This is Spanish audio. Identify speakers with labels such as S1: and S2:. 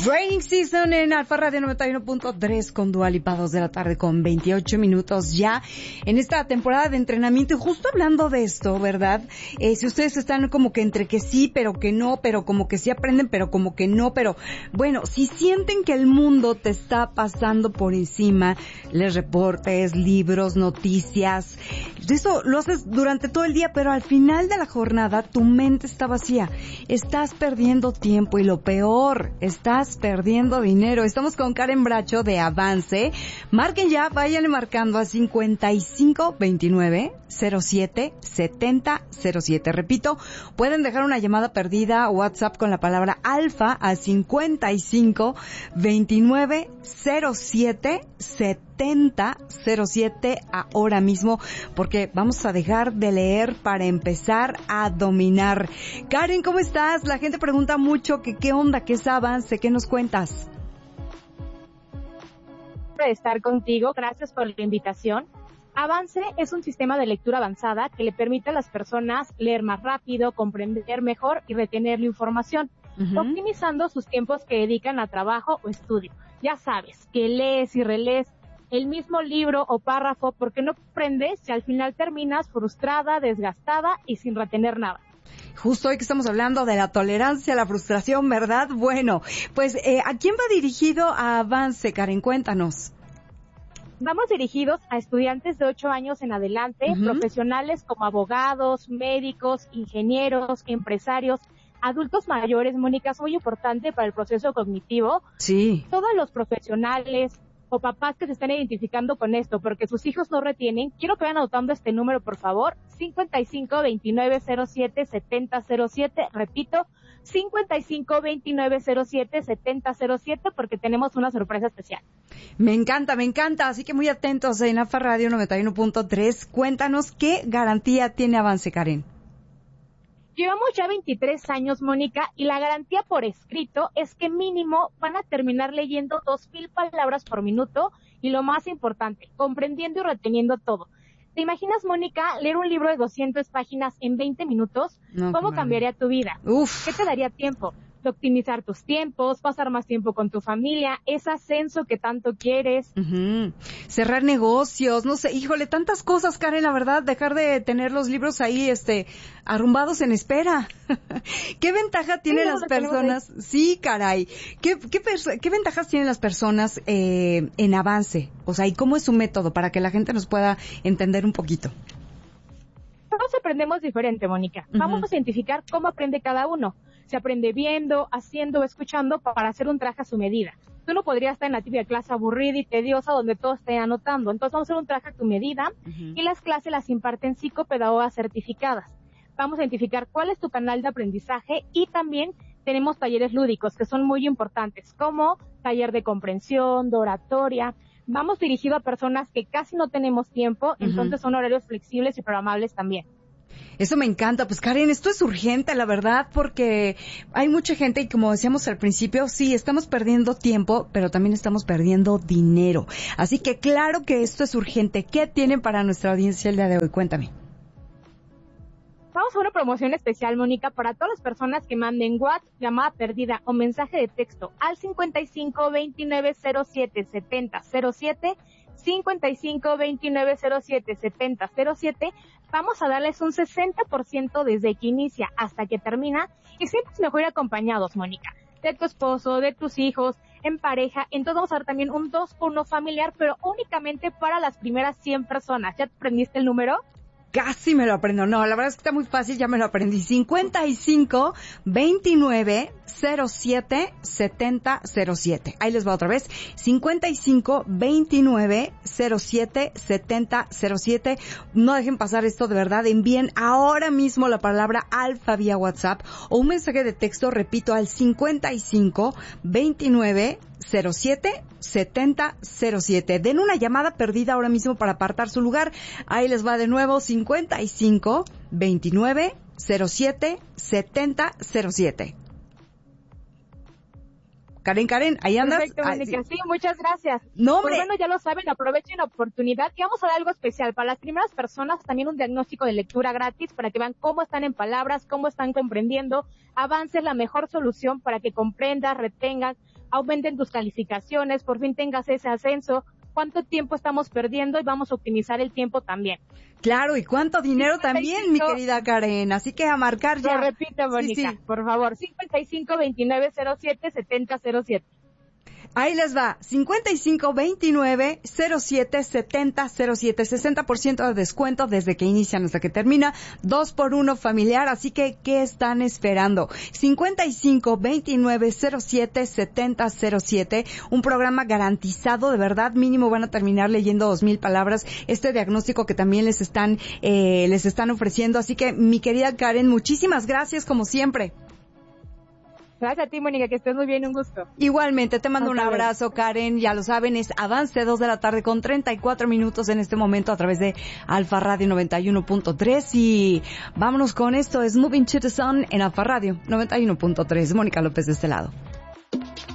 S1: Raining Season en Alfa Radio 91.3 con Dua Lipa, 2 de la tarde con 28 minutos ya en esta temporada de entrenamiento. Y justo hablando de esto, ¿verdad? Si ustedes están como que entre que sí, pero que no, pero como que sí aprenden, pero como que no, pero bueno, si sienten que el mundo te está pasando por encima, les reportes, libros, noticias, eso lo haces durante todo el día, pero al final de la jornada tu mente está vacía, estás perdiendo tiempo y lo peor, estás perdiendo dinero. Estamos con Karen Bracho de Avance. Marquen ya, váyanle marcando a 5529-07-7007. Repito, pueden dejar una llamada perdida o WhatsApp con la palabra alfa a 5529-07-7007 ahora mismo, porque vamos a dejar de leer para empezar a dominar. Karen, ¿cómo estás? La gente pregunta mucho que qué onda, qué es Avance, ¿qué nos cuentas?
S2: De estar contigo, gracias por la invitación. Avance es un sistema de lectura avanzada que le permite a las personas leer más rápido, comprender mejor y retener la información, optimizando sus tiempos que dedican a trabajo o estudio. Ya sabes, que lees y relees el mismo libro o párrafo porque no aprendes si al final terminas frustrada, desgastada y sin retener nada.
S1: Justo hoy que estamos hablando de la tolerancia a la frustración, ¿verdad? Bueno, pues, ¿a quién va dirigido a Avance, Karen? Cuéntanos.
S2: Vamos dirigidos a estudiantes de 8 años en adelante, profesionales como abogados, médicos, ingenieros, empresarios, adultos mayores. Mónica, es muy importante para el proceso cognitivo.
S1: Sí.
S2: Todos los profesionales o papás que se están identificando con esto porque sus hijos no retienen, quiero que vayan anotando este número, por favor, 5529077007, repito, 5529077007, porque tenemos una sorpresa especial.
S1: Me encanta, así que muy atentos en Alfa Radio 91.3. Cuéntanos qué garantía tiene Avance, Karen.
S2: Llevamos ya 23 años, Mónica, y la garantía por escrito es que mínimo van a terminar leyendo 2,000 palabras por minuto y lo más importante, comprendiendo y reteniendo todo. ¿Te imaginas, Mónica, leer un libro de 200 páginas en 20 minutos? No, ¿cómo cambiaría tu vida?
S1: Uf.
S2: ¿Qué te daría tiempo? De optimizar tus tiempos, pasar más tiempo con tu familia, ese ascenso que tanto quieres.
S1: Cerrar negocios, no sé, híjole, tantas cosas, Karen, la verdad, dejar de tener los libros ahí, arrumbados en espera. ¿Qué ventaja tienen las personas? Sí, caray. ¿Qué ventajas tienen las personas en Avance? O sea, ¿y cómo es su método para que la gente nos pueda entender un poquito?
S2: Todos aprendemos diferente, Mónica. Vamos a identificar cómo aprende cada uno. Se aprende viendo, haciendo o escuchando para hacer un traje a su medida. Tú no podrías estar en la típica clase aburrida y tediosa donde todos estén anotando. Entonces vamos a hacer un traje a tu medida y las clases las imparten psicopedagogas certificadas. Vamos a identificar cuál es tu canal de aprendizaje y también tenemos talleres lúdicos que son muy importantes, como taller de comprensión, de oratoria. Vamos dirigido a personas que casi no tenemos tiempo, entonces son horarios flexibles y programables también.
S1: Eso me encanta. Pues Karen, esto es urgente, la verdad, porque hay mucha gente y como decíamos al principio, sí, estamos perdiendo tiempo, pero también estamos perdiendo dinero. Así que claro que esto es urgente. ¿Qué tienen para nuestra audiencia el día de hoy? Cuéntame.
S2: Vamos a una promoción especial, Mónica, para todas las personas que manden WhatsApp, llamada perdida o mensaje de texto al 5529077007, 5529077007. Vamos a darles un 60% desde que inicia hasta que termina, y siempre es mejor ir acompañados, Mónica, de tu esposo, de tus hijos, en pareja. Entonces vamos a dar también un 2x1 familiar, pero únicamente para las primeras 100 personas. ¿Ya te aprendiste el número?
S1: Casi me lo aprendo. No, la verdad es que está muy fácil, ya me lo aprendí. 5529077007. Ahí les va otra vez. 5529077007. No dejen pasar esto, de verdad. Envíen ahora mismo la palabra alfa vía WhatsApp o un mensaje de texto, repito, al 5529077007. Den una llamada perdida ahora mismo para apartar su lugar. Ahí les va de nuevo, 5529077007. Karen, ahí andas.
S2: Perfecto, Mónica. Sí, muchas gracias.
S1: No, hombre.
S2: Pues bueno, ya lo saben, aprovechen la oportunidad. Y vamos a dar algo especial. Para las primeras personas, también un diagnóstico de lectura gratis para que vean cómo están en palabras, cómo están comprendiendo. Avance es la mejor solución para que comprendas, retengas, aumenten tus calificaciones, por fin tengas ese ascenso. ¿Cuánto tiempo estamos perdiendo? Y vamos a optimizar el tiempo también.
S1: Claro, y cuánto dinero 55, también, mi querida Karen. Así que a marcar ya.
S2: Lo repito, Mónica, sí. Por favor. 55-2907-7007.
S1: Ahí les va, 55-29-07-70-07, 60% de descuento desde que inician hasta que termina, 2x1 familiar, así que, ¿qué están esperando? 55-29-07-70-07, un programa garantizado, de verdad, mínimo van a terminar leyendo 2,000 palabras, este diagnóstico que también les están ofreciendo, así que, mi querida Karen, muchísimas gracias como siempre.
S2: Gracias a ti, Mónica, que estés muy bien, un gusto.
S1: Igualmente, te mando un abrazo, Karen. Ya lo saben, es Avance 2 de la tarde con 34 minutos en este momento a través de Alfa Radio 91.3. Y vámonos con esto, es Moving to the Sun en Alfa Radio 91.3. Mónica López de este lado.